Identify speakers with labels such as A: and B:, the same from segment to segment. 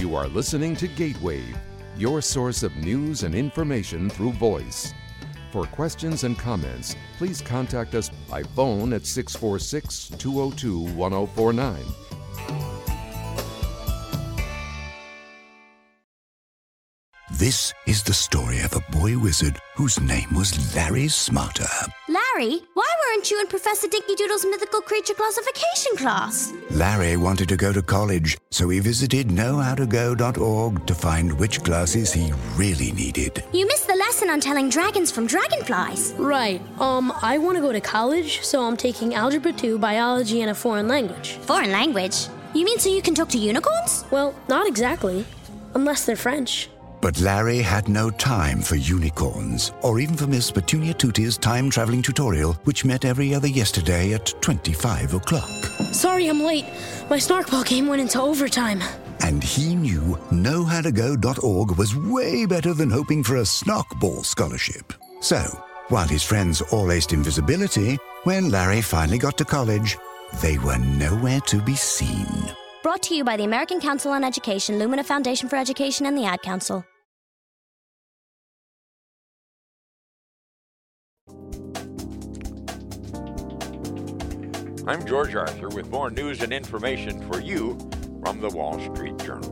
A: You are listening to Gateway, your source of news and information through voice. For questions and comments, please contact us by phone at 646-202-1049.
B: This is the story of a boy wizard whose name was Larry Smarter.
C: Larry, why weren't you in Professor Dinky Doodle's mythical creature classification class?
B: Larry wanted to go to college, so he visited knowhowtogo.org to find which classes he really needed.
C: You missed the lesson on telling dragons from dragonflies.
D: Right. I want to go to college, so I'm taking Algebra 2, Biology, and a foreign language.
C: Foreign language? You mean so you can talk to unicorns?
D: Well, not exactly. Unless they're French.
B: But Larry had no time for unicorns, or even for Miss Petunia Tootie's time-traveling tutorial, which met every other yesterday at 25 o'clock.
D: Sorry I'm late. My snarkball game went into overtime.
B: And he knew knowhowtogo.org was way better than hoping for a snarkball scholarship. So, while his friends all aced invisibility, when Larry finally got to college, they were nowhere to be seen.
C: Brought to you by the American Council on Education, Lumina Foundation for Education, and the Ad Council.
E: I'm George Arthur with more news and information for you from the Wall Street Journal.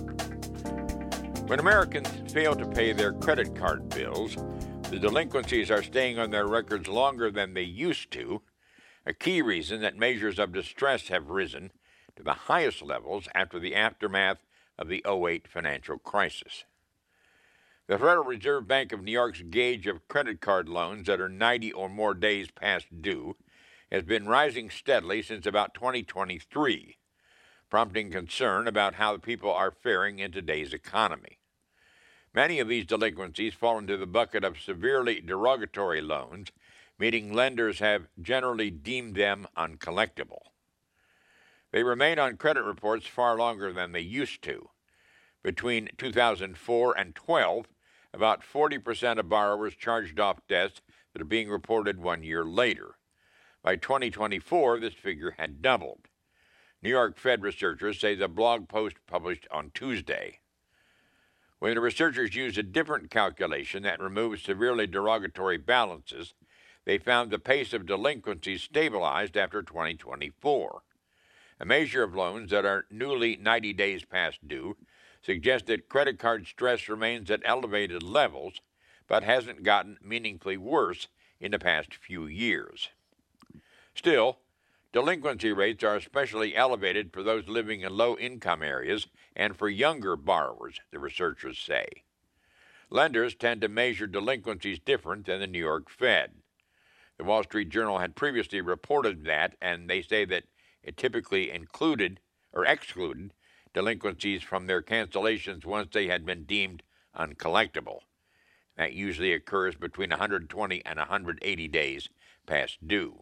E: When Americans fail to pay their credit card bills, the delinquencies are staying on their records longer than they used to, a key reason that measures of distress have risen to the highest levels after the aftermath of the '08 financial crisis. The Federal Reserve Bank of New York's gauge of credit card loans that are 90 or more days past due has been rising steadily since about 2023, prompting concern about how the people are faring in today's economy. Many of these delinquencies fall into the bucket of severely derogatory loans, meaning lenders have generally deemed them uncollectible. They remain on credit reports far longer than they used to. Between 2004 and 12, about 40% of borrowers charged off debts that are being reported 1 year later. By 2024, this figure had doubled. New York Fed researchers say the blog post published on Tuesday. When the researchers used a different calculation that removes severely derogatory balances, they found the pace of delinquencies stabilized after 2024. A measure of loans that are newly 90 days past due suggests that credit card stress remains at elevated levels, but hasn't gotten meaningfully worse in the past few years. Still, delinquency rates are especially elevated for those living in low-income areas and for younger borrowers, the researchers say. Lenders tend to measure delinquencies different than the New York Fed. The Wall Street Journal had previously reported that, and they say that it typically excluded delinquencies from their cancellations once they had been deemed uncollectible. That usually occurs between 120 and 180 days past due.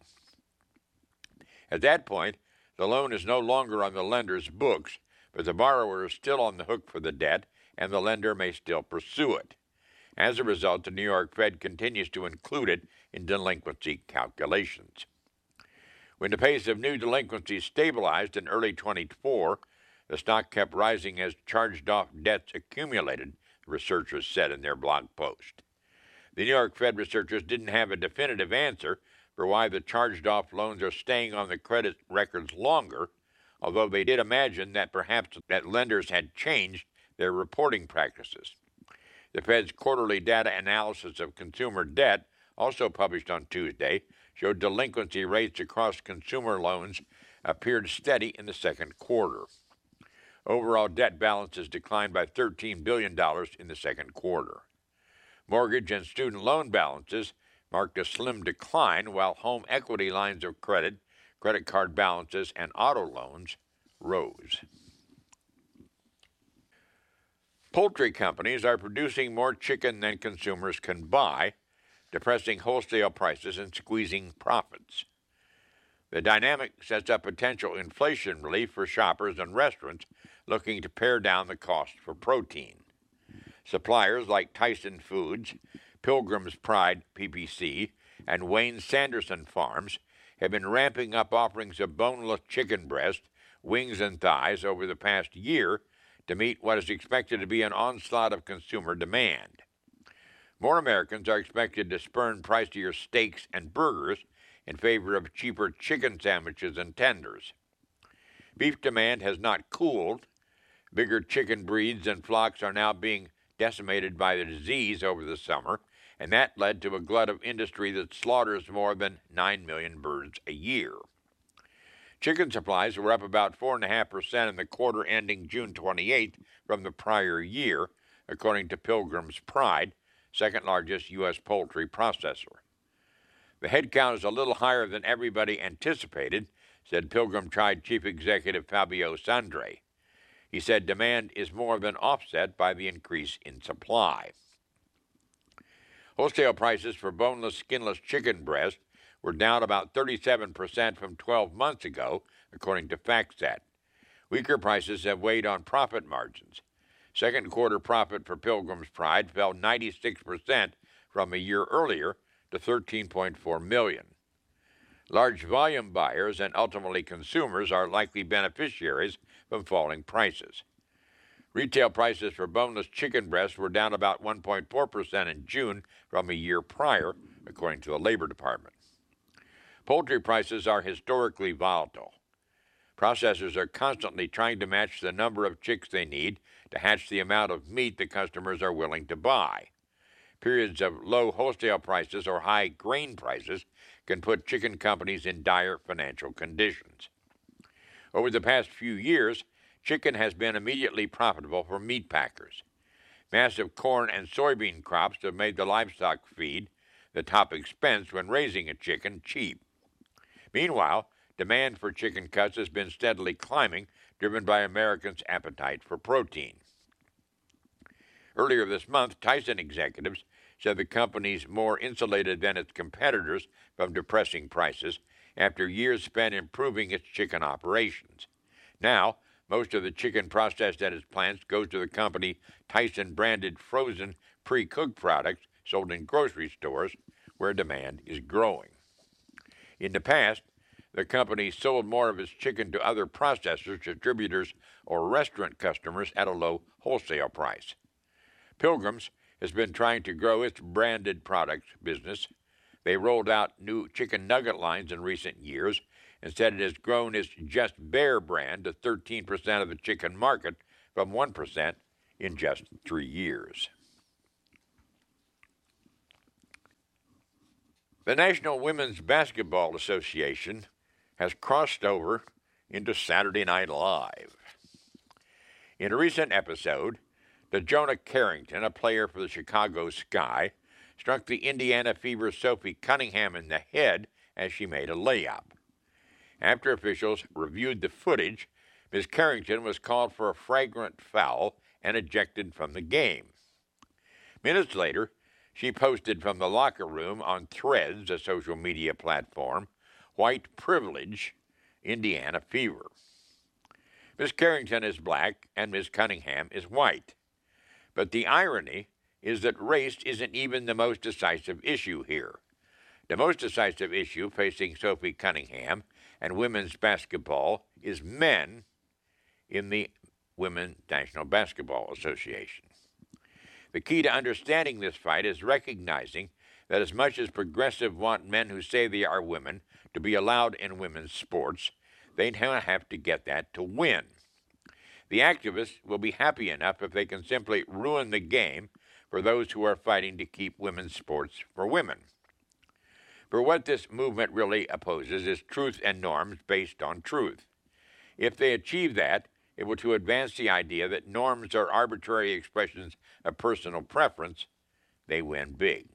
E: At that point, the loan is no longer on the lender's books, but the borrower is still on the hook for the debt, and the lender may still pursue it. As a result, the New York Fed continues to include it in delinquency calculations. When the pace of new delinquencies stabilized in early 2024, the stock kept rising as charged-off debts accumulated, the researchers said in their blog post. The New York Fed researchers didn't have a definitive answer for why the charged-off loans are staying on the credit records longer, although they did imagine that perhaps that lenders had changed their reporting practices. The Fed's quarterly data analysis of consumer debt, also published on Tuesday, showed delinquency rates across consumer loans appeared steady in the second quarter. Overall debt balances declined by $13 billion in the second quarter. Mortgage and student loan balances marked a slim decline, while home equity lines of credit, credit card balances, and auto loans rose. Poultry companies are producing more chicken than consumers can buy, depressing wholesale prices and squeezing profits. The dynamic sets up potential inflation relief for shoppers and restaurants looking to pare down the cost for protein. Suppliers like Tyson Foods, Pilgrim's Pride PPC, and Wayne Sanderson Farms have been ramping up offerings of boneless chicken breast, wings, and thighs over the past year to meet what is expected to be an onslaught of consumer demand. More Americans are expected to spurn pricier steaks and burgers in favor of cheaper chicken sandwiches and tenders. Beef demand has not cooled. Bigger chicken breeds and flocks are now being decimated by the disease over the summer, and that led to a glut of industry that slaughters more than 9 million birds a year. Chicken supplies were up about 4.5% in the quarter ending June 28th from the prior year, according to Pilgrim's Pride, second largest U.S. poultry processor. The headcount is a little higher than everybody anticipated, said Pilgrim Pride Chief Executive Fabio Sandre. He said demand is more than offset by the increase in supply. Wholesale prices for boneless, skinless chicken breast were down about 37% from 12 months ago, according to FactSet. Weaker prices have weighed on profit margins. Second quarter profit for Pilgrim's Pride fell 96% from a year earlier to $13.4 million. Large volume buyers and ultimately consumers are likely beneficiaries from falling prices. Retail prices for boneless chicken breasts were down about 1.4% in June from a year prior, according to the Labor Department. Poultry prices are historically volatile. Processors are constantly trying to match the number of chicks they need to hatch the amount of meat the customers are willing to buy. Periods of low wholesale prices or high grain prices can put chicken companies in dire financial conditions. Over the past few years, chicken has been immediately profitable for meat packers. Massive corn and soybean crops have made the livestock feed, the top expense when raising a chicken, cheap. Meanwhile, demand for chicken cuts has been steadily climbing, driven by Americans' appetite for protein. Earlier this month, Tyson executives said the company's more insulated than its competitors from depressing prices after years spent improving its chicken operations. Now, most of the chicken processed at its plants goes to the company Tyson-branded frozen, pre-cooked products sold in grocery stores where demand is growing. In the past, the company sold more of its chicken to other processors, distributors, or restaurant customers at a low wholesale price. Pilgrim's has been trying to grow its branded products business. They rolled out new chicken nugget lines in recent years and said it has grown its Just Bare brand to 13% of the chicken market from 1% in just 3 years. The National Women's Basketball Association has crossed over into Saturday Night Live. In a recent episode, DeJona Carrington, a player for the Chicago Sky, struck the Indiana Fever's Sophie Cunningham in the head as she made a layup. After officials reviewed the footage, Ms. Carrington was called for a flagrant foul and ejected from the game. Minutes later, she posted from the locker room on Threads, a social media platform, "White privilege, Indiana Fever." Ms. Carrington is black and Ms. Cunningham is white. But the irony is that race isn't even the most decisive issue here. The most decisive issue facing Sophie Cunningham and women's basketball is men in the Women's National Basketball Association. The key to understanding this fight is recognizing that as much as progressives want men who say they are women to be allowed in women's sports, they have to get that to win. The activists will be happy enough if they can simply ruin the game for those who are fighting to keep women's sports for women. For what this movement really opposes is truth and norms based on truth. If they achieve that, it will to advance the idea that norms are arbitrary expressions of personal preference, they win big.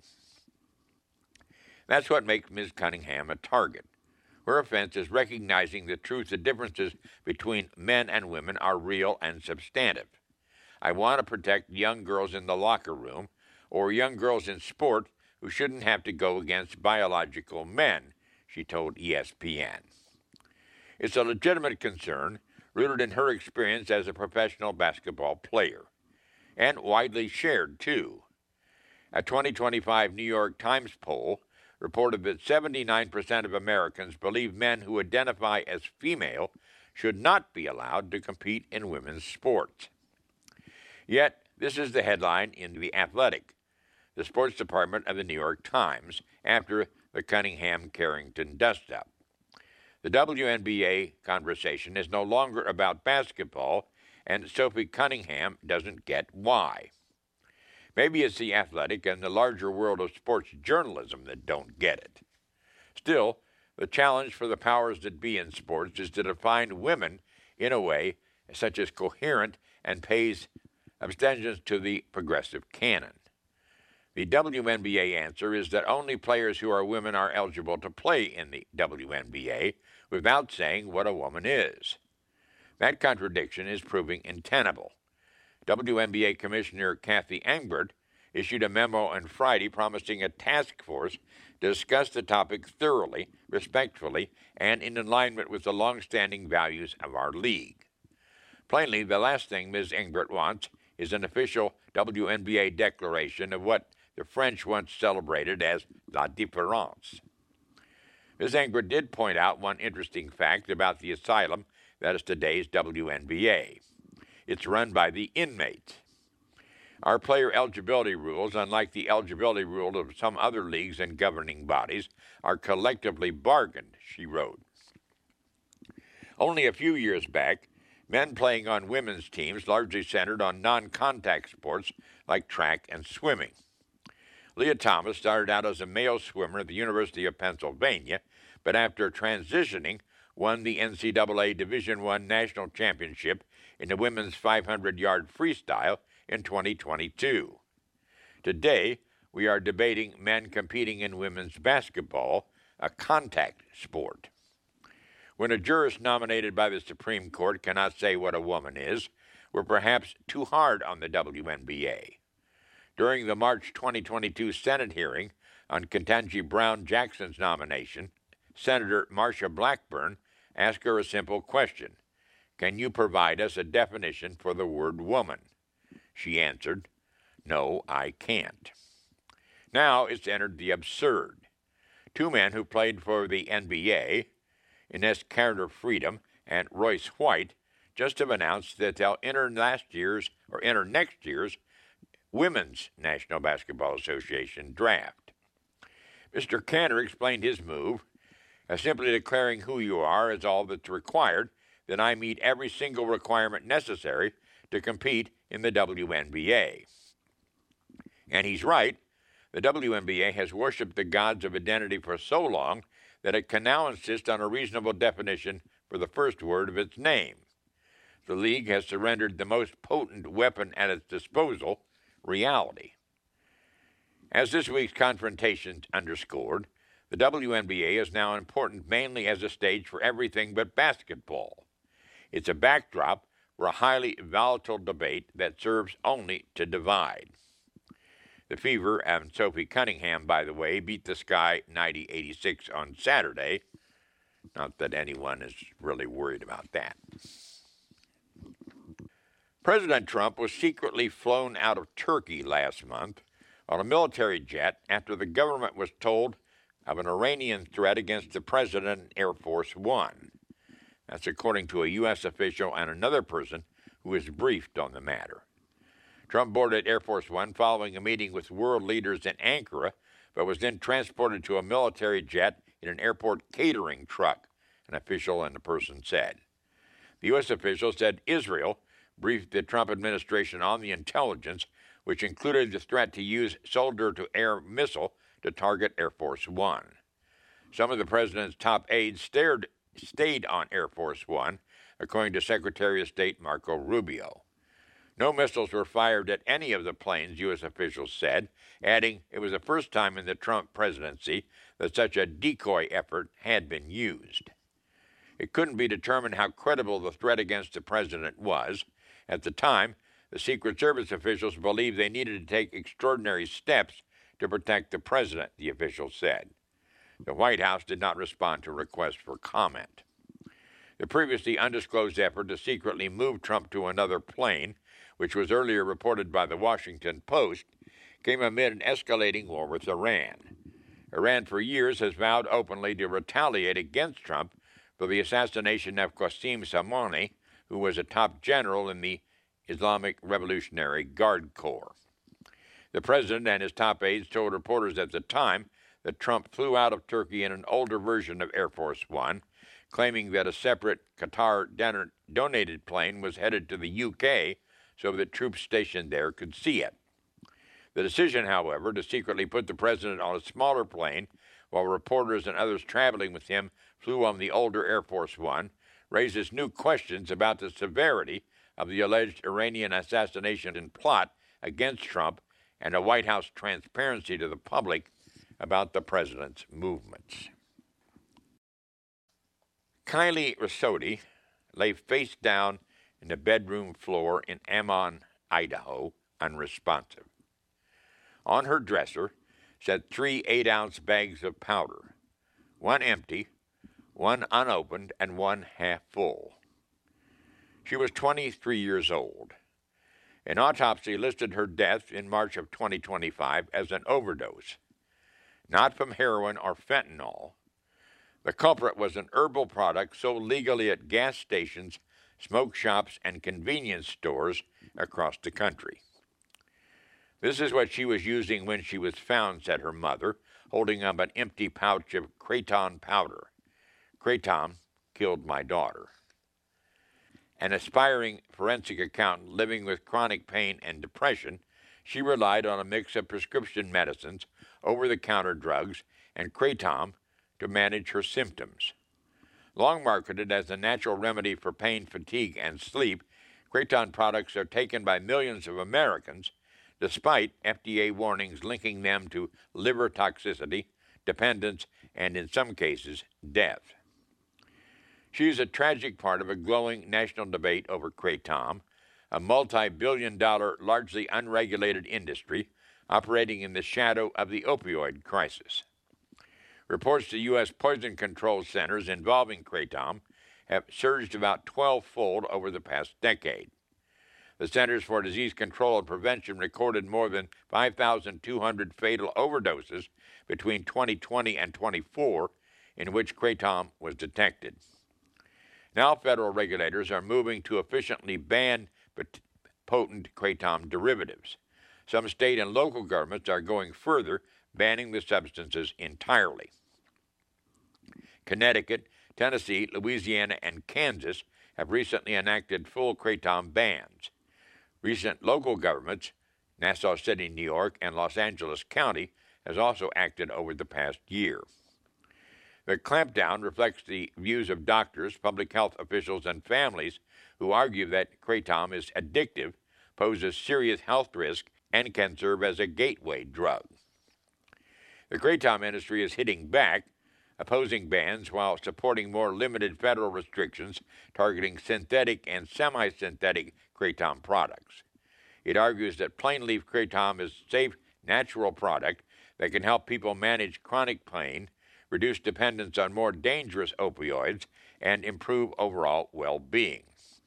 E: That's what makes Ms. Cunningham a target. Her offense is recognizing the truth that differences between men and women are real and substantive. I want to protect young girls in the locker room or young girls in sport who shouldn't have to go against biological men, she told ESPN. It's a legitimate concern rooted in her experience as a professional basketball player, and widely shared, too. A 2025 New York Times poll reported that 79% of Americans believe men who identify as female should not be allowed to compete in women's sports. Yet, this is the headline in The Athletic, the sports department of the New York Times, after the Cunningham-Carrington dust-up. The WNBA conversation is no longer about basketball, and Sophie Cunningham doesn't get why. Maybe it's The Athletic and the larger world of sports journalism that don't get it. Still, the challenge for the powers that be in sports is to define women in a way such as coherent and pays abstentions to the progressive canon. The WNBA answer is that only players who are women are eligible to play in the WNBA without saying what a woman is. That contradiction is proving untenable. WNBA Commissioner Kathy Engbert issued a memo on Friday promising a task force to discuss the topic thoroughly, respectfully, and in alignment with the long-standing values of our league. Plainly, the last thing Ms. Engbert wants is an official WNBA declaration of what the French once celebrated as la différence. Ms. Engbert did point out one interesting fact about the asylum that is today's WNBA. It's run by the inmates. Our player eligibility rules, unlike the eligibility rule of some other leagues and governing bodies, are collectively bargained, she wrote. Only a few years back, men playing on women's teams largely centered on non-contact sports like track and swimming. Leah Thomas started out as a male swimmer at the University of Pennsylvania, but after transitioning, won the NCAA Division I National Championship in the women's 500-yard freestyle in 2022. Today, we are debating men competing in women's basketball, a contact sport. When a jurist nominated by the Supreme Court cannot say what a woman is, we're perhaps too hard on the WNBA. During the March 2022 Senate hearing on Ketanji Brown Jackson's nomination, Senator Marsha Blackburn asked her a simple question: can you provide us a definition for the word woman? She answered, no, I can't. Now it's entered the absurd. Two men who played for the NBA, Ines Carter Freedom and Royce White, just have announced that they'll enter next year's Women's National Basketball Association draft. Mr. Cantor explained his move as simply declaring who you are is all that's required, that I meet every single requirement necessary to compete in the WNBA. And he's right. The WNBA has worshipped the gods of identity for so long that it can now insist on a reasonable definition for the first word of its name. The league has surrendered the most potent weapon at its disposal, reality. As this week's confrontation underscored, the WNBA is now important mainly as a stage for everything but basketball. It's a backdrop for a highly volatile debate that serves only to divide. The Fever and Sophie Cunningham, by the way, beat the Sky 90-86 on Saturday. Not that anyone is really worried about that. President Trump was secretly flown out of Turkey last month on a military jet after the government was told of an Iranian threat against the president and Air Force One. That's according to a U.S. official and another person who was briefed on the matter. Trump boarded Air Force One following a meeting with world leaders in Ankara, but was then transported to a military jet in an airport catering truck, an official and a person said. The U.S. official said Israel briefed the Trump administration on the intelligence, which included the threat to use soldier-to-air missile to target Air Force One. Some of the president's top aides stayed on Air Force One, according to Secretary of State Marco Rubio. No missiles were fired at any of the planes, U.S. officials said, adding it was the first time in the Trump presidency that such a decoy effort had been used. It couldn't be determined how credible the threat against the president was. At the time, the Secret Service officials believed they needed to take extraordinary steps to protect the president, the official said. The White House did not respond to requests for comment. The previously undisclosed effort to secretly move Trump to another plane, which was earlier reported by the Washington Post, came amid an escalating war with Iran. Iran for years has vowed openly to retaliate against Trump for the assassination of Qasem Soleimani, who was a top general in the Islamic Revolutionary Guard Corps. The president and his top aides told reporters at the time that Trump flew out of Turkey in an older version of Air Force One, claiming that a separate Qatar-donated plane was headed to the UK so that troops stationed there could see it. The decision, however, to secretly put the president on a smaller plane while reporters and others traveling with him flew on the older Air Force One raises new questions about the severity of the alleged Iranian assassination plot against Trump and a White House transparency to the public about the president's movements. Kylie Rassotti lay face down in the bedroom floor in Ammon, Idaho, unresponsive. On her dresser sat 3 8-ounce bags of powder, one empty, one unopened, and one half full. She was 23 years old. An autopsy listed her death in March of 2025 as an overdose, not from heroin or fentanyl. The culprit was an herbal product sold legally at gas stations, smoke shops, and convenience stores across the country. This is what she was using when she was found, said her mother, holding up an empty pouch of Kraton powder. Kraton killed my daughter. An aspiring forensic accountant living with chronic pain and depression, she relied on a mix of prescription medicines, over-the-counter drugs, and Kraton to manage her symptoms. Long marketed as a natural remedy for pain, fatigue, and sleep, Kraton products are taken by millions of Americans, despite FDA warnings linking them to liver toxicity, dependence, and in some cases, death. She is a tragic part of a glowing national debate over Kratom, a multi-billion-dollar, largely unregulated industry operating in the shadow of the opioid crisis. Reports to U.S. poison control centers involving Kratom have surged about 12-fold over the past decade. The Centers for Disease Control and Prevention recorded more than 5,200 fatal overdoses between 2020 and 24 in which Kratom was detected. Now federal regulators are moving to efficiently ban potent Kratom derivatives. Some state and local governments are going further, banning the substances entirely. Connecticut, Tennessee, Louisiana, and Kansas have recently enacted full Kratom bans. Recent local governments, Nassau City, New York, and Los Angeles County, has also acted over the past year. The clampdown reflects the views of doctors, public health officials, and families who argue that Kratom is addictive, poses serious health risk, and can serve as a gateway drug. The Kratom industry is hitting back, opposing bans while supporting more limited federal restrictions targeting synthetic and semi-synthetic Kratom products. It argues that plain leaf Kratom is a safe, natural product that can help people manage chronic pain, reduce dependence on more dangerous opioids, and improve overall well-being.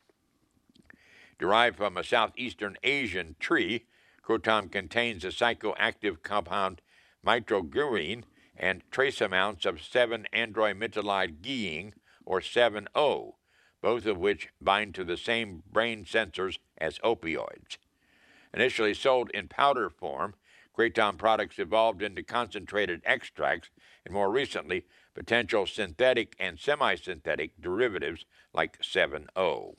E: Derived from a southeastern Asian tree, Kratom contains the psychoactive compound mitragynine and trace amounts of 7-andrometallide-guanine, or 7-O, both of which bind to the same brain sensors as opioids. Initially sold in powder form, Kratom products evolved into concentrated extracts and more recently, potential synthetic and semi-synthetic derivatives like 7-O.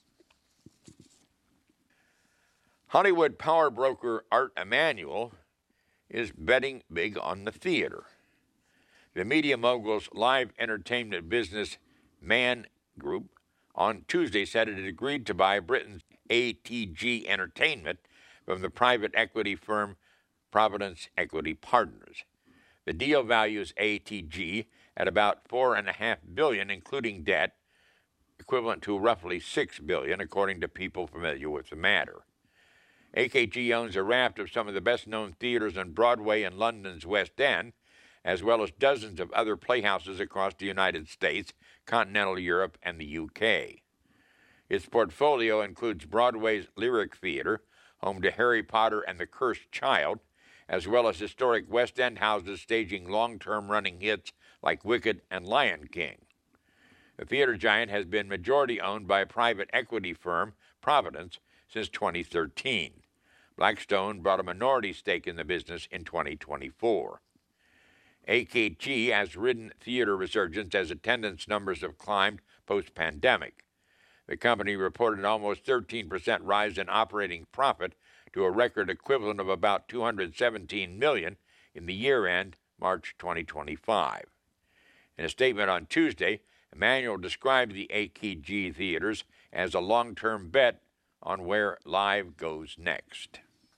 E: Hollywood power broker Art Emanuel is betting big on the theater. The media mogul's live entertainment business Man Group on Tuesday said it had agreed to buy Britain's ATG Entertainment from the private equity firm Providence Equity Partners. The deal values ATG at about $4.5 billion, including debt, equivalent to roughly $6 billion, according to people familiar with the matter. AKG owns a raft of some of the best-known theaters on Broadway and London's West End, as well as dozens of other playhouses across the United States, continental Europe, and the UK. Its portfolio includes Broadway's Lyric Theater, home to Harry Potter and the Cursed Child, as well as historic West End houses staging long-term running hits like Wicked and Lion King. The theater giant has been majority owned by private equity firm Providence since 2013. Blackstone bought a minority stake in the business in 2024. AKG has ridden theater resurgence as attendance numbers have climbed post-pandemic. The company reported an almost 13% rise in operating profit to a record equivalent of about $217 million in the year-end March 2025. In a statement on Tuesday, Emanuel described the AKG theaters as a long-term bet on where live goes next.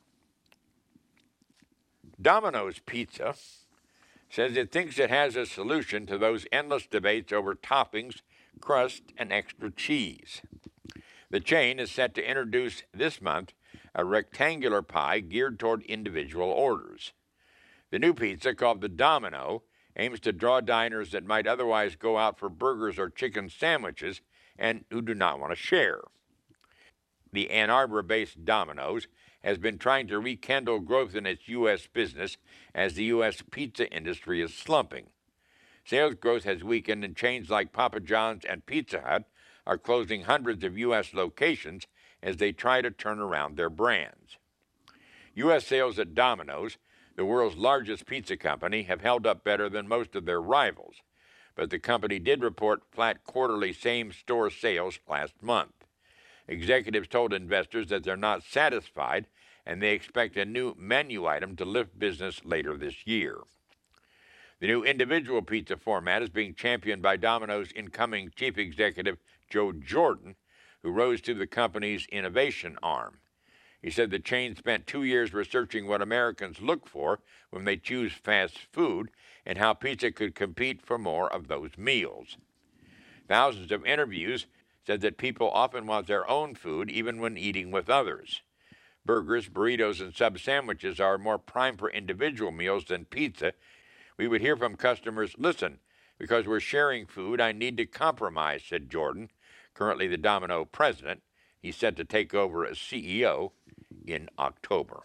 E: Domino's Pizza says it thinks it has a solution to those endless debates over toppings, crust, and extra cheese. The chain is set to introduce this month a rectangular pie geared toward individual orders. The new pizza, called the Domino, aims to draw diners that might otherwise go out for burgers or chicken sandwiches and who do not want to share. The Ann Arbor-based Domino's has been trying to rekindle growth in its U.S. business as the U.S. pizza industry is slumping. Sales growth has weakened, and chains like Papa John's and Pizza Hut are closing hundreds of U.S. locations as they try to turn around their brands. U.S. sales at Domino's, the world's largest pizza company, have held up better than most of their rivals, but the company did report flat quarterly same-store sales last month. Executives told investors that they're not satisfied and they expect a new menu item to lift business later this year. The new individual pizza format is being championed by Domino's incoming chief executive Joe Jordan, who rose to the company's innovation arm. He said the chain spent 2 years researching what Americans look for when they choose fast food and how pizza could compete for more of those meals. Thousands of interviews said that people often want their own food even when eating with others. Burgers, burritos, and sub-sandwiches are more prime for individual meals than pizza. We would hear from customers, "Listen, because we're sharing food, I need to compromise," said Jordan, currently the Domino president. He's set to take over as CEO in October.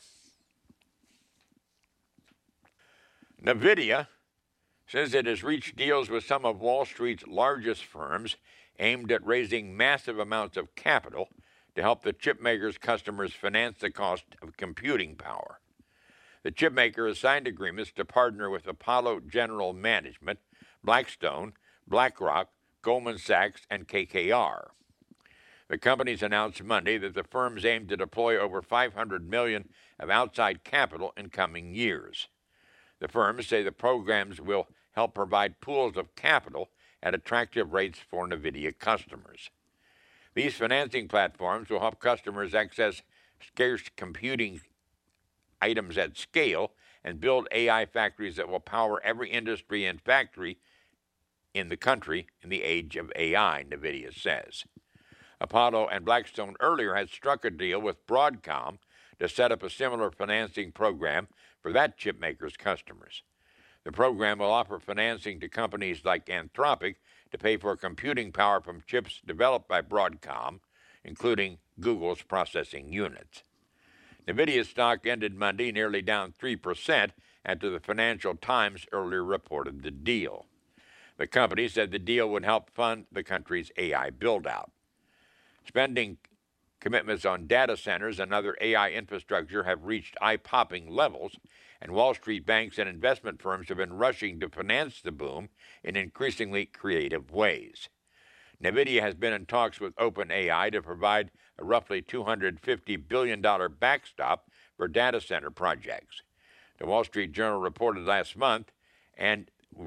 E: NVIDIA says it has reached deals with some of Wall Street's largest firms aimed at raising massive amounts of capital to help the chipmaker's customers finance the cost of computing power. The chipmaker has signed agreements to partner with Apollo General Management, Blackstone, BlackRock, Goldman Sachs, and KKR. The companies announced Monday that the firms aim to deploy over $500 million of outside capital in coming years. The firms say the programs will help provide pools of capital at attractive rates for NVIDIA customers. These financing platforms will help customers access scarce computing items at scale and build AI factories that will power every industry and factory in the country in the age of AI, NVIDIA says. Apollo and Blackstone earlier had struck a deal with Broadcom to set up a similar financing program for that chipmaker's customers. The program will offer financing to companies like Anthropic to pay for computing power from chips developed by Broadcom, including Google's processing units. NVIDIA's stock ended Monday nearly down 3% after the Financial Times earlier reported the deal. The company said the deal would help fund the country's AI build-out. Spending commitments on data centers and other AI infrastructure have reached eye-popping levels, and Wall Street banks and investment firms have been rushing to finance the boom in increasingly creative ways. NVIDIA has been in talks with OpenAI to provide a roughly $250 billion backstop for data center projects. The Wall Street Journal reported that last month, and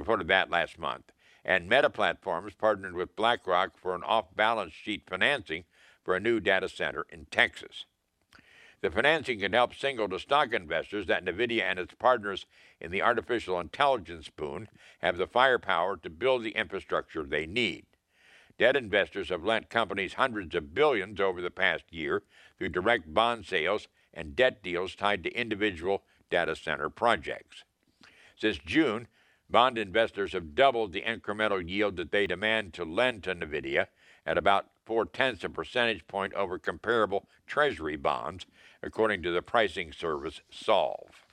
E: Meta Platforms partnered with BlackRock for an off-balance sheet financing for a new data center in Texas. The financing can help signal to stock investors that NVIDIA and its partners in the artificial intelligence boom have the firepower to build the infrastructure they need. Debt investors have lent companies hundreds of billions over the past year through direct bond sales and debt deals tied to individual data center projects. Since June, bond investors have doubled the incremental yield that they demand to lend to NVIDIA at about 0.4 percentage point over comparable Treasury bonds, according to the pricing service Solve.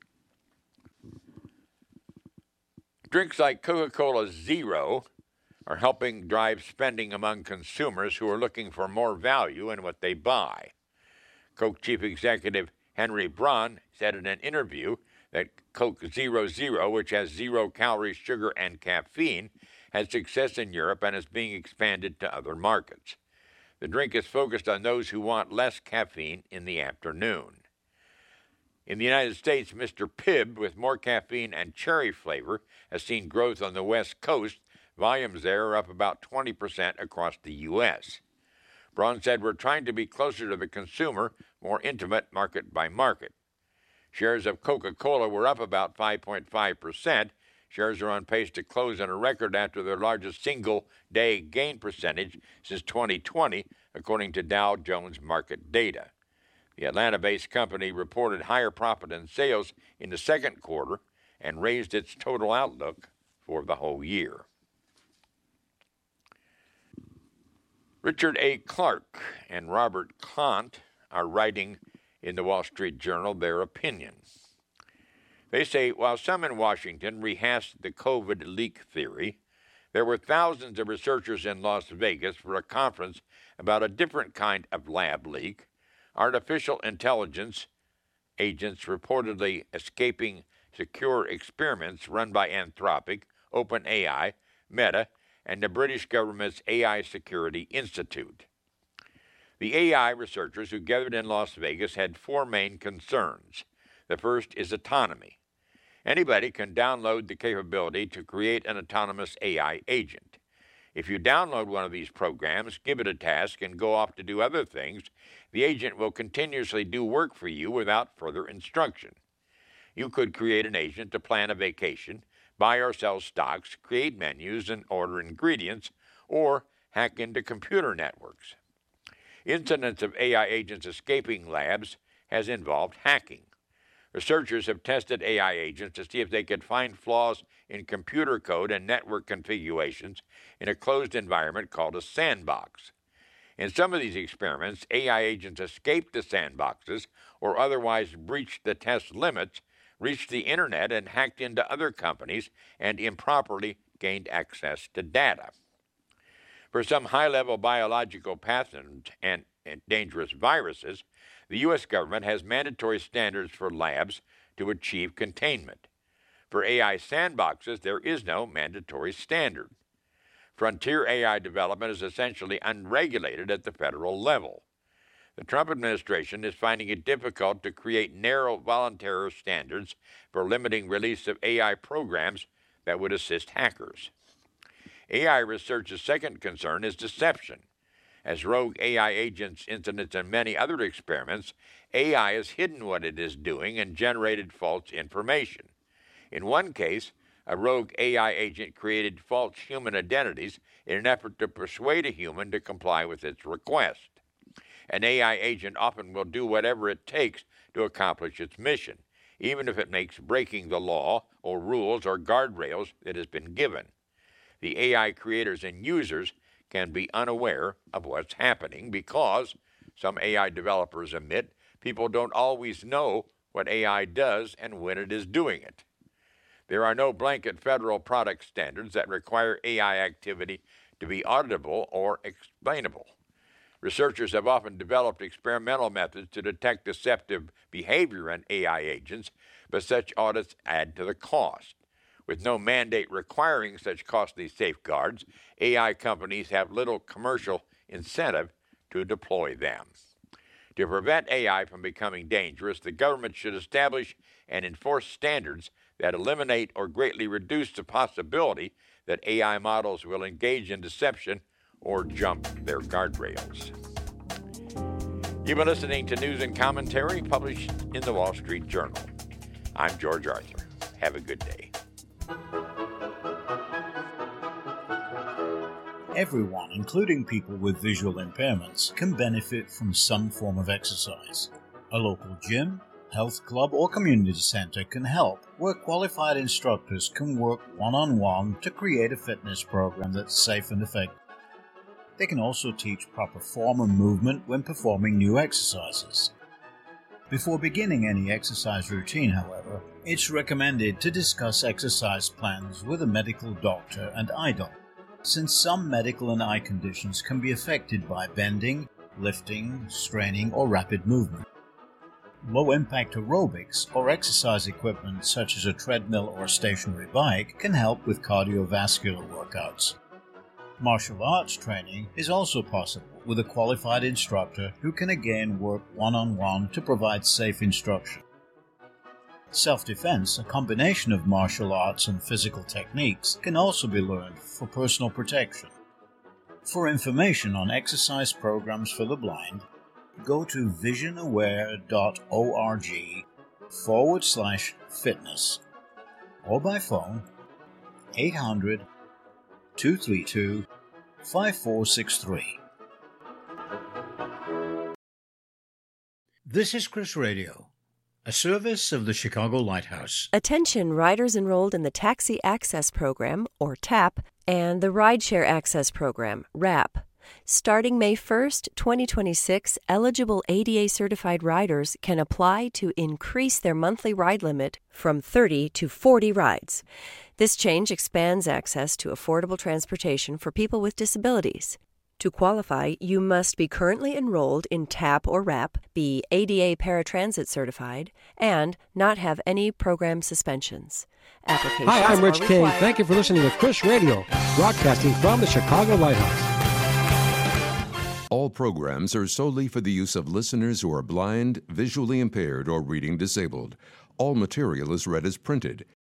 E: Drinks like Coca-Cola Zero are helping drive spending among consumers who are looking for more value in what they buy. Coke Chief Executive Henry Braun said in an interview that Coke Zero Zero, which has 0 calories, sugar, and caffeine, has success in Europe and is being expanded to other markets. The drink is focused on those who want less caffeine in the afternoon. In the United States, Mr. Pibb, with more caffeine and cherry flavor, has seen growth on the West Coast. Volumes there are up about 20% across the U.S. Braun said, "We're trying to be closer to the consumer, more intimate market by market." Shares of Coca-Cola were up about 5.5%. Shares are on pace to close on a record after their largest single-day gain percentage since 2020, according to Dow Jones market data. The Atlanta-based company reported higher profit and sales in the second quarter and raised its total outlook for the whole year. Richard A. Clarke and Robert Klant are writing in the Wall Street Journal their opinion. They say, while some in Washington rehashed the COVID leak theory, there were thousands of researchers in Las Vegas for a conference about a different kind of lab leak, artificial intelligence agents reportedly escaping secure experiments run by Anthropic, OpenAI, Meta, and the British government's AI Security Institute. The AI researchers who gathered in Las Vegas had 4 main concerns. The first is autonomy. Anybody can download the capability to create an autonomous AI agent. If you download one of these programs, give it a task, and go off to do other things, the agent will continuously do work for you without further instruction. You could create an agent to plan a vacation, buy or sell stocks, create menus, and order ingredients, or hack into computer networks. Incidents of AI agents escaping labs has involved hacking. Researchers have tested AI agents to see if they could find flaws in computer code and network configurations in a closed environment called a sandbox. In some of these experiments, AI agents escaped the sandboxes or otherwise breached the test limits, reached the internet and hacked into other companies, and improperly gained access to data. For some high-level biological pathogens and dangerous viruses, the U.S. government has mandatory standards for labs to achieve containment. For AI sandboxes, there is no mandatory standard. Frontier AI development is essentially unregulated at the federal level. The Trump administration is finding it difficult to create narrow voluntary standards for limiting release of AI programs that would assist hackers. AI research's second concern is deception. As rogue AI agents incidents and many other experiments, AI has hidden what it is doing and generated false information. In one case, a rogue AI agent created false human identities in an effort to persuade a human to comply with its request. An AI agent often will do whatever it takes to accomplish its mission, even if it makes breaking the law or rules or guardrails that has been given. The AI creators and users can be unaware of what's happening because, some AI developers admit, people don't always know what AI does and when it is doing it. There are no blanket federal product standards that require AI activity to be auditable or explainable. Researchers have often developed experimental methods to detect deceptive behavior in AI agents, but such audits add to the cost. With no mandate requiring such costly safeguards, AI companies have little commercial incentive to deploy them. To prevent AI from becoming dangerous, the government should establish and enforce standards that eliminate or greatly reduce the possibility that AI models will engage in deception or jump their guardrails. You've been listening to news and commentary published in the Wall Street Journal. I'm George Arthur. Have a good day.
F: Everyone, including people with visual impairments, can benefit from some form of exercise. A local gym, health club, or community center can help, where qualified instructors can work one-on-one to create a fitness program that's safe and effective. They can also teach proper form and movement when performing new exercises. Before beginning any exercise routine, however, it's recommended to discuss exercise plans with a medical doctor and eye doctor. since some medical and eye conditions can be affected by bending, lifting, straining, or rapid movement. Low-impact aerobics or exercise equipment such as a treadmill or stationary bike can help with cardiovascular workouts. Martial arts training is also possible with a qualified instructor who can again work one-on-one to provide safe instruction. Self-defense, a combination of martial arts and physical techniques, can also be learned for personal protection. For information on exercise programs for the blind, go to visionaware.org/fitness or by phone 800-232-5463. This is Chris Radio, a service of the Chicago Lighthouse.
G: Attention riders enrolled in the Taxi Access Program, or TAP, and the Rideshare Access Program, RAP. Starting May 1st, 2026, eligible ADA-certified riders can apply to increase their monthly ride limit from 30 to 40 rides. This change expands access to affordable transportation for people with disabilities. To qualify, you must be currently enrolled in TAP or RAP, be ADA paratransit certified, and not have any program suspensions. Applications
H: Hi, I'm Rich King.
G: required.
H: Thank you for listening to Chris Radio, broadcasting from the Chicago Lighthouse.
A: All programs are solely for the use of listeners who are blind, visually impaired, or reading disabled. All material is read as printed